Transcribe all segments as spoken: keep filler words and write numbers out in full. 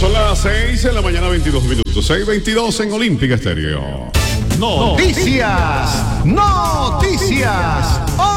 Son las seis en la mañana, veintidós minutos. seis veintidós en Olímpica Estéreo. Noticias, noticias.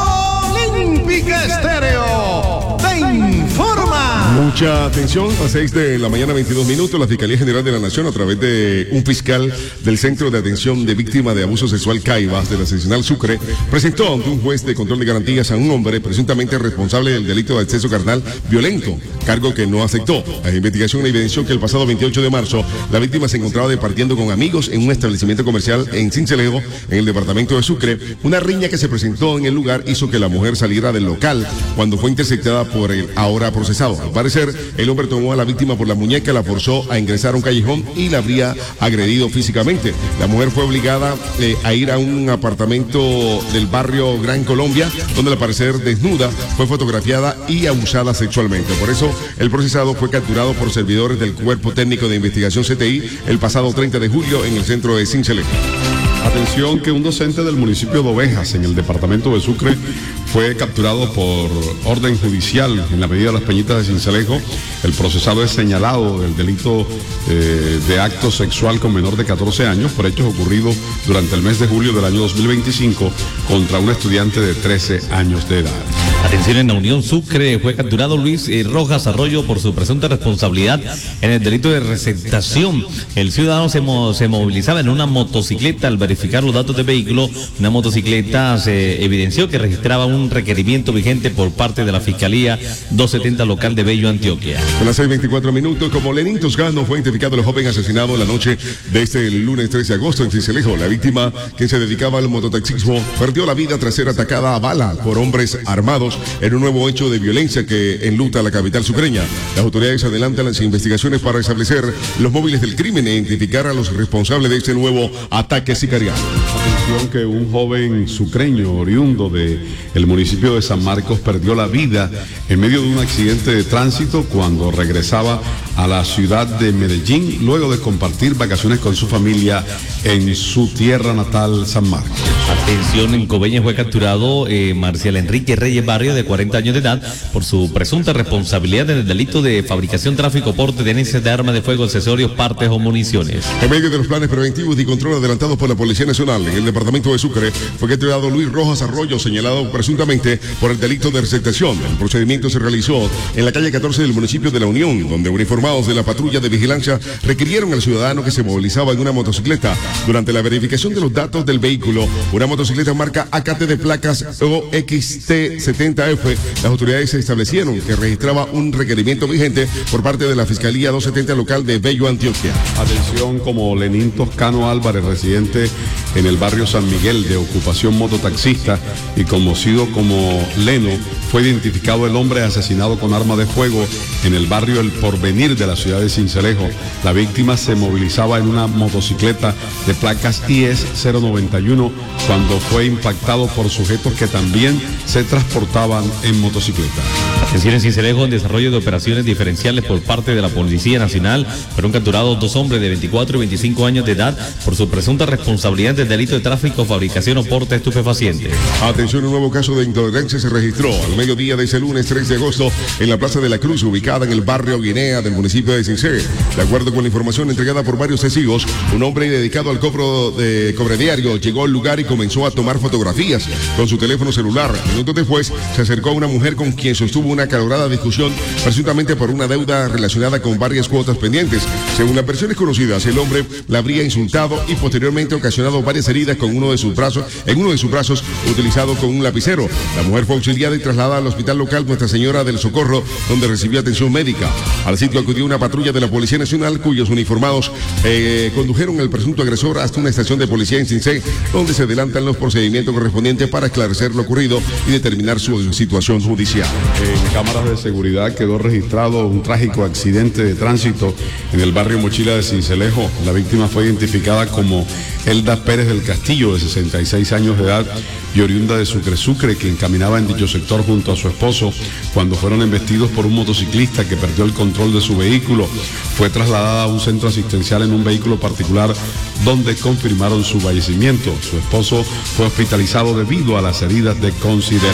Olímpica Estéreo te informa. Mucha atención, a seis de la mañana, veintidós minutos, la Fiscalía General de la Nación, a través de un fiscal del Centro de Atención de Víctimas de Abuso Sexual Caibas de la seccional Sucre, presentó ante un juez de control de garantías a un hombre presuntamente responsable del delito de acceso carnal violento, cargo que no aceptó. La investigación evidenció que el pasado veintiocho de marzo, la víctima se encontraba departiendo con amigos en un establecimiento comercial en Sincelejo, en el departamento de Sucre. Una riña que se presentó en el lugar hizo que la mujer saliera del local cuando fue interceptada por el ahora procesado. Al parecer, el hombre tomó a la víctima por la muñeca, la forzó a ingresar a un callejón y la habría agredido físicamente. La mujer fue obligada eh, a ir a un apartamento del barrio Gran Colombia, donde al parecer desnuda fue fotografiada y abusada sexualmente. Por eso, el procesado fue capturado por servidores del Cuerpo Técnico de Investigación C T I el pasado treinta de julio en el centro de Sincelejo. Atención, que un docente del municipio de Ovejas, en el departamento de Sucre, fue capturado por orden judicial en la medida de las Peñitas de Sincelejo. El procesado es señalado del delito eh, de acto sexual con menor de catorce años por hechos ocurridos durante el mes de julio del año dos mil veinticinco contra un estudiante de trece años de edad. Atención, en la Unión Sucre fue capturado Luis eh, Rojas Arroyo por su presunta responsabilidad en el delito de receptación. El ciudadano se, mo se movilizaba en una motocicleta. Al verificar los datos del vehículo, una motocicleta se evidenció que registraba un requerimiento vigente por parte de la Fiscalía doscientos setenta local de Bello, Antioquia. A las seis veinticuatro minutos, como Lenín Toscano, fue identificado el joven asesinado en la noche de este lunes trece de agosto en Sincelejo. La víctima, quien se dedicaba al mototaxismo, perdió la vida tras ser atacada a bala por hombres armados en un nuevo hecho de violencia que enluta a la capital sucreña. Las autoridades adelantan las investigaciones para establecer los móviles del crimen e identificar a los responsables de este nuevo ataque sicarial. Atención, que un joven sucreño oriundo de el municipio de San Marcos perdió la vida en medio de un accidente de tránsito cuando regresaba a la ciudad de Medellín luego de compartir vacaciones con su familia en su tierra natal, San Marcos. Atención, en Coveñas fue capturado eh, Marcial Enrique Reyes Barrio, de cuarenta años de edad, por su presunta responsabilidad en el delito de fabricación, tráfico, porte, tenencia de armas de fuego, accesorios, partes o municiones. En medio de los planes preventivos y control adelantados por la Policía Nacional en el departamento de Sucre, fue capturado Luis Rojas Arroyo, señalado presuntamente por el delito de receptación. El procedimiento se realizó en la calle catorce del municipio de La Unión, donde uniformados de la patrulla de vigilancia requirieron al ciudadano que se movilizaba en una motocicleta. Durante la verificación de los datos del vehículo, una motocicleta marca A K T de placas O X T setenta F, las autoridades establecieron que registraba un requerimiento vigente por parte de la Fiscalía doscientos setenta local de Bello, Antioquia. Atención, como Lenín Toscano Álvarez, residente en el barrio San Miguel, de ocupación mototaxista y conocido como Leno, fue identificado el hombre asesinado con arma de fuego en el barrio El Porvenir de la ciudad de Sincelejo. La víctima se movilizaba en una motocicleta de placas I E S cero noventa y uno cuando fue impactado por sujetos que también se transportaban en motocicleta. Atención, en Sincelejo, en desarrollo de operaciones diferenciales por parte de la Policía Nacional, fueron capturados dos hombres de veinticuatro y veinticinco años de edad por su presunta responsabilidad del delito de tráfico, fabricación o porte de estupefacientes. Atención, un nuevo caso de intolerancia se registró al mediodía de ese lunes tres de agosto en la Plaza de la Cruz, ubicada en el barrio Guinea del municipio de Sincé. De acuerdo con la información entregada por varios testigos, un hombre dedicado al cobro de cobre diario llegó al lugar y comenzó a tomar fotografías con su teléfono celular. Minutos después se acercó a una mujer con quien sostuvo una acalorada discusión, presuntamente por una deuda relacionada con varias cuotas pendientes. Según las versiones conocidas, el hombre la habría insultado y posteriormente ocasionado varias heridas con uno de sus brazos, en uno de sus brazos utilizado con un lapicero. La mujer fue auxiliada y trasladada al hospital local Nuestra Señora del Socorro, donde recibió atención médica. Al sitio acudió una patrulla de la Policía Nacional, cuyos uniformados eh, condujeron al presunto agresor hasta una estación de policía en Sincé, donde se adelantan los procedimientos correspondientes para esclarecer lo ocurrido y determinar su situación judicial. En cámaras de seguridad quedó registrado un trágico accidente de tránsito en el barrio Mochila de Sincelejo. La víctima fue identificada como Elda Pérez del Castillo, de sesenta y seis años de edad y oriunda de Sucre Sucre, quien caminaba en dicho sector junto a su esposo cuando fueron embestidos por un motociclista que perdió el control de su vehículo. Fue trasladada a un centro asistencial en un vehículo particular donde confirmaron su fallecimiento. Su esposo fue hospitalizado debido a las heridas de consideración.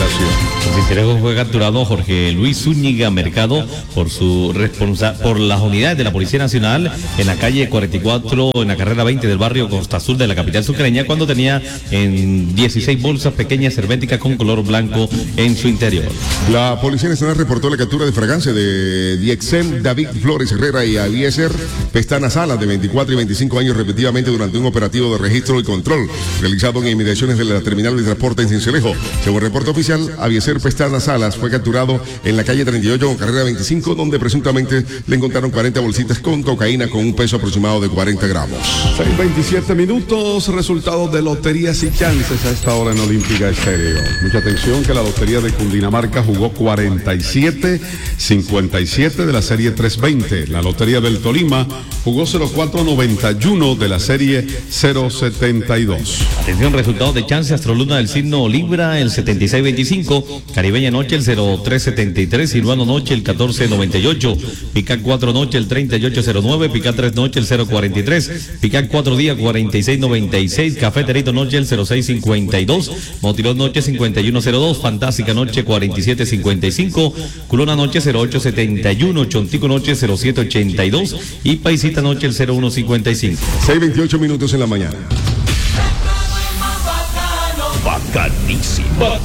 En Cincelejo fue capturado Jorge Luis Zúñiga Mercado por su responsa por las unidades de la Policía Nacional en la calle cuarenta y cuatro, en la carrera veinte del barrio Costa Azul de la capital sucreña, cuando tenía en dieciséis bolsas pequeñas herméticas con color blanco en su interior. La Policía Nacional reportó la captura de fragancia de Diexem David Flores Herrera y Avieser Pestana Salas, de veinticuatro y veinticinco años respectivamente, durante un operativo de registro y control realizado en inmediaciones de la terminal de transporte en Cincelejo. Según el reporte oficial, Avieser Pestana Salas fue capturado en la calle treinta y ocho con carrera veinticinco, donde presuntamente le encontraron cuarenta bolsitas con cocaína con un peso aproximado de cuarenta gramos. seis veintisiete minutos, resultados de loterías y chances a esta hora en Olímpica Estéreo. Mucha atención que la lotería de Cundinamarca jugó cuarenta y siete cincuenta y siete de la serie trescientos veinte. La lotería del Tolima jugó cero cuatro noventa y uno de la serie cero setenta y dos. Atención, resultados de chance Astroluna del signo Libra, el setenta y seis veinticinco, Caribeña Noche el cero tres setenta y tres, Silvano Noche el catorce noventa y ocho, Picat cuatro Noche el treinta y ocho cero nueve, Picat tres Noche el cero cuarenta y tres, Picat cuatro Día cuarenta y seis noventa y seis, Cafeterito Noche el cero seis cincuenta y dos, Motilón Noche cincuenta y uno cero dos, Fantástica Noche cuarenta y siete cincuenta y cinco, Culona Noche cero ocho setenta y uno, Chontico Noche cero siete ochenta y dos y Paisita Noche el cero uno cincuenta y cinco. seis veintiocho minutos en la mañana. Bacanísimo.